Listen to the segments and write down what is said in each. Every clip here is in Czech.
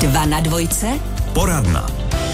2 na dvojce. Poradna.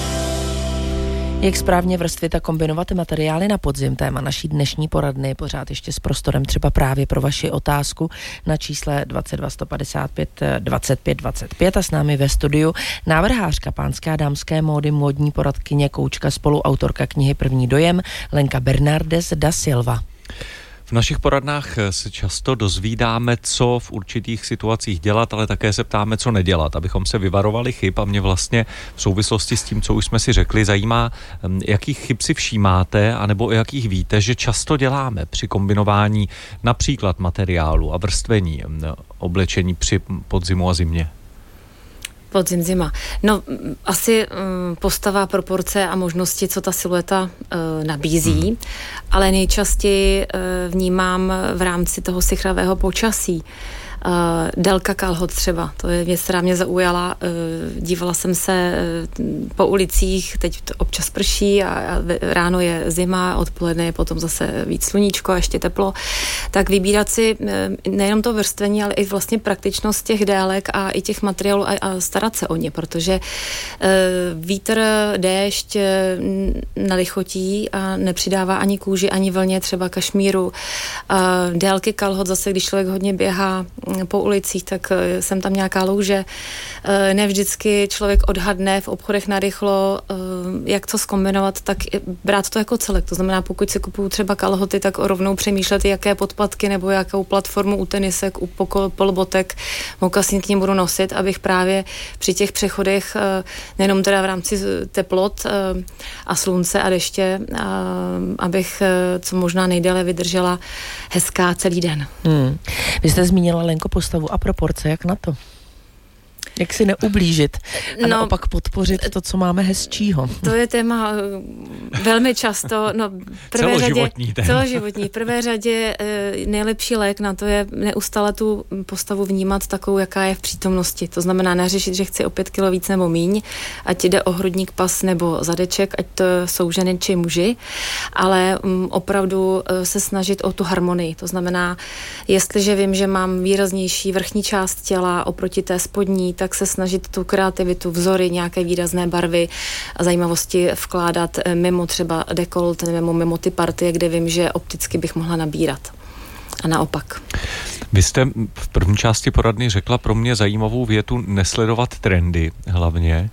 Jak správně vrstvit a kombinovat materiály na podzim, téma naší dnešní poradny, pořád ještě s prostorem třeba právě pro vaši otázku na čísle 22 155 25 25 a s námi ve studiu návrhářka pánské a dámské módy, módní poradkyně, koučka, spoluautorka knihy První dojem Lenka Bernardes da Silva. V našich poradnách se často dozvídáme, co v určitých situacích dělat, ale také se ptáme, co nedělat, abychom se vyvarovali chyb, a mě vlastně v souvislosti s tím, co už jsme si řekli, zajímá, jakých chyb si všímáte, anebo jakých víte, že často děláme při kombinování například materiálu a vrstvení oblečení při podzimu a zimě. Podzim, zima. No, asi postava, proporce a možnosti, co ta silueta nabízí, ale nejčastěji vnímám v rámci toho sichravého počasí. Délka kalhot třeba, to je věc, která mě zaujala. Dívala jsem se po ulicích, teď občas prší a ráno je zima, odpoledne je potom zase víc sluníčko a ještě teplo. Tak vybírat si nejenom to vrstvení, ale i vlastně praktičnost těch délek a i těch materiálů a starat se o ně, protože vítr, déšť nalichotí a nepřidává ani kůži, ani vlně, třeba kašmíru. Délky kalhot zase, když člověk hodně běhá po ulicích, tak jsem tam nějaká louže. Ne vždycky člověk odhadne v obchodech narychlo, jak to zkombinovat, tak brát to jako celek. To znamená, pokud si kupuju třeba kalhoty, tak rovnou přemýšlet, jaké podpatky nebo jakou platformu u tenisek, u polbotek, mokasín k ním budu nosit, abych právě při těch přechodech, nejenom teda v rámci teplot a slunce a deště, abych co možná nejdéle vydržela hezká celý den. Vy jste zmínila, Lenko, postavu a proporce, jak na to? Jak si neublížit a naopak podpořit to, co máme hezčího? To je téma velmi často, celoživotní. V prvé řadě nejlepší lék na to je neustále tu postavu vnímat takovou, jaká je v přítomnosti. To znamená neřešit, že chci o 5 kilo víc nebo míň, ať jde o hrudník, pas nebo zadeček, ať to jsou ženy či muži, ale opravdu se snažit o tu harmonii. To znamená, jestliže vím, že mám výraznější vrchní část těla oproti té spodní, tak se snažit tu kreativitu, vzory, nějaké výrazné barvy a zajímavosti vkládat mimo třeba dekolt, mimo ty partie, kde vím, že opticky bych mohla nabírat. A naopak. Vy jste v první části poradny řekla pro mě zajímavou větu: nesledovat trendy hlavně.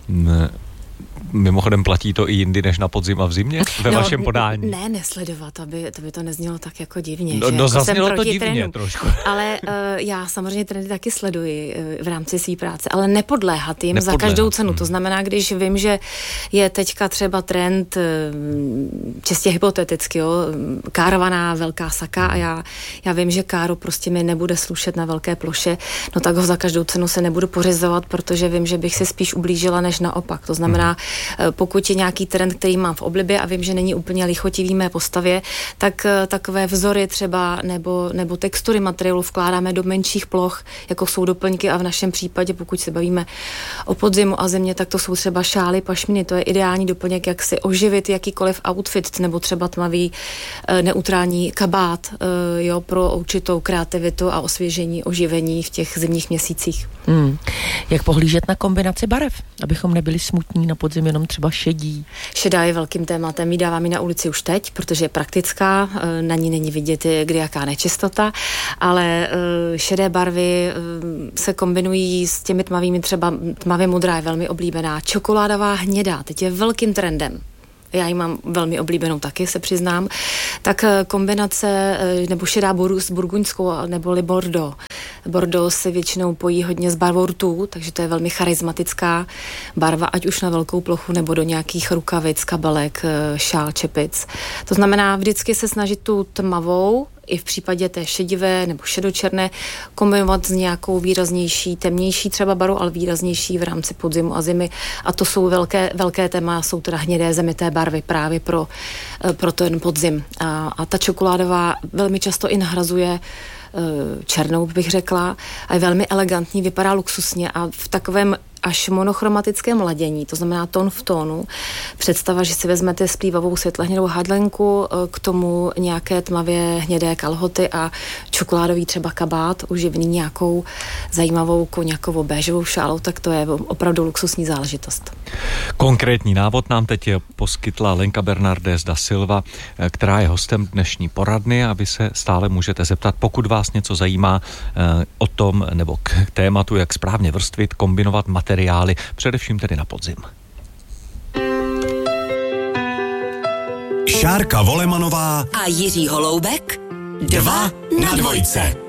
Mimochodem platí to i jindy než na podzim a v zimě ve vašem podání? Ne, nesledovat, aby to neznělo tak jako divně. No zaznělo to divně trošku. Ale já samozřejmě trendy taky sleduji v rámci své práce, ale nepodléhat jim za každou cenu. To znamená, když vím, že je teďka třeba trend čistě hypoteticky, károvaná velká saka a já vím, že káru prostě mi nebude slušet na velké ploše, no tak ho za každou cenu se nebudu pořizovat, protože vím, že bych si spíš ublížila než naopak. To znamená, pokud je nějaký trend, který mám v oblibě a vím, že není úplně lichotivý mé postavě, tak takové vzory třeba nebo textury materiálu vkládáme do menších ploch, jako jsou doplňky, a v našem případě, pokud se bavíme o podzimu a zimě, tak to jsou třeba šály, pašminy. To je ideální doplněk, jak si oživit jakýkoliv outfit, nebo třeba tmavý neutrální kabát, pro určitou kreativitu a osvěžení, oživení v těch zimních měsících. Jak pohlížet na kombinaci barev, abychom nebyli smutní na podzim jenom třeba šedí? Šedá je velkým tématem, ji dávám i na ulici už teď, protože je praktická, na ní není vidět, kdy jaká nečistota, ale šedé barvy se kombinují s těmi tmavými, třeba tmavě modrá je velmi oblíbená, čokoládová hnědá, teď je velkým trendem. Já ji mám velmi oblíbenou taky, se přiznám, tak kombinace nebo šedá s burguňskou neboli Bordeaux. Bordeaux se většinou pojí hodně s barvou rtů, takže to je velmi charismatická barva, ať už na velkou plochu nebo do nějakých rukavic, kabelek, šál, čepic. To znamená vždycky se snažit tu tmavou, i v případě té šedivé nebo šedočerné, kombinovat s nějakou výraznější, temnější třeba barvou, ale výraznější v rámci podzimu a zimy. A to jsou velké téma, jsou teda hnědé zemité barvy právě pro ten podzim. A ta čokoládová velmi často i nahrazuje černou, bych řekla, a je velmi elegantní, vypadá luxusně a v takovém až monochromatické mladění, to znamená tón v tónu. Představa, že si vezmete splývavou světlehnědou hadlenku, k tomu nějaké tmavě hnědé kalhoty a čokoládový třeba kabát, uživný nějakou zajímavou koněkovou béžovou šálou, tak to je opravdu luxusní záležitost. Konkrétní návod nám teď poskytla Lenka Bernardés da Silva, která je hostem dnešní poradny a vy se stále můžete zeptat, pokud vás něco zajímá o tom nebo k tématu, jak správně vrstvit, kombinovat materiály, především tedy na podzim. Šárka Volemanová a Jiří Holoubek 2 na dvojce.